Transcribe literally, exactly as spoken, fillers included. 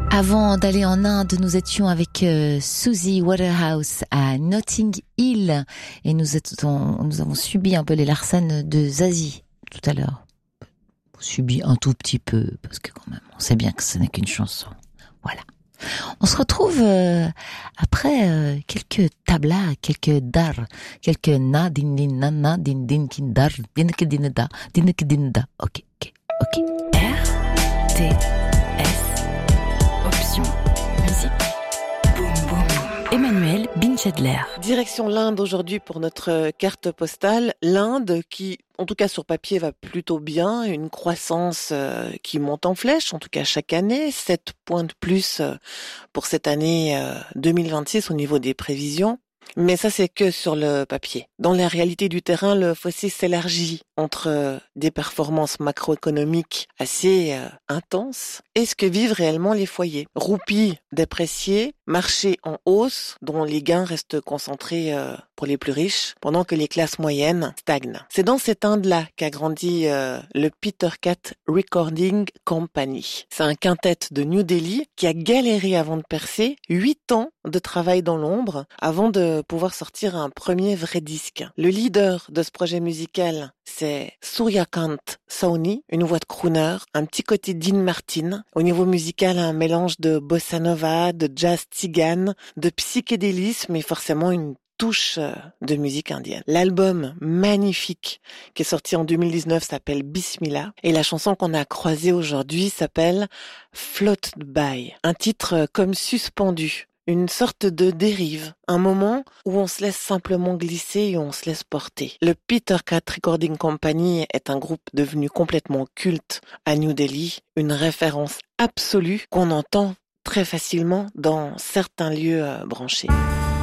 Avant d'aller en Inde, nous étions avec euh, Susie Waterhouse à Notting Hill et nous, étions, nous avons subi un peu les Larsen de Zazie tout à l'heure. Subi un tout petit peu parce que quand même, on sait bien que ce n'est qu'une chanson. Voilà. On se retrouve euh, après euh, quelques tablas, quelques dar, quelques na din din na na din din kin dar din ke din da din ke din da. Ok, ok, ok. R T S Option musique. Boum boum. Emmanuel Binchadler. Direction l'Inde aujourd'hui pour notre carte postale. L'Inde qui, en tout cas sur papier, va plutôt bien. Une croissance euh, qui monte en flèche, en tout cas chaque année. sept points de plus euh, pour cette année euh, deux mille vingt-six au niveau des prévisions. Mais ça, c'est que sur le papier. Dans la réalité du terrain, le fossé s'élargit entre des performances macroéconomiques assez euh, intenses et ce que vivent réellement les foyers. Roupie dépréciée, marché en hausse, dont les gains restent concentrés euh, pour les plus riches, pendant que les classes moyennes stagnent. C'est dans cette Inde-là qu'a grandi euh, le Peter Cat Recording Company. C'est un quintet de New Delhi qui a galéré avant de percer, huit ans de travail dans l'ombre avant de pouvoir sortir un premier vrai disque. Le leader de ce projet musical, c'est Suryakant Sawhney, une voix de crooner, un petit côté Dean Martin. Au niveau musical, un mélange de bossa nova, de jazz tzigane, de psychédélisme et forcément une touche de musique indienne. L'album magnifique qui est sorti en deux mille dix-neuf s'appelle Bismillah et la chanson qu'on a croisée aujourd'hui s'appelle Float By, un titre comme suspendu. Une sorte de dérive, un moment où on se laisse simplement glisser et on se laisse porter. Le Peter Cat Recording Company est un groupe devenu complètement culte à New Delhi, une référence absolue qu'on entend très facilement dans certains lieux branchés.